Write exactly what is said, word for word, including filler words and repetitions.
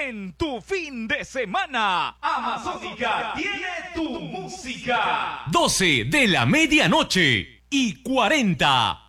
en tu fin de semana. Amazónica tiene tu música. doce de la medianoche y cuarenta.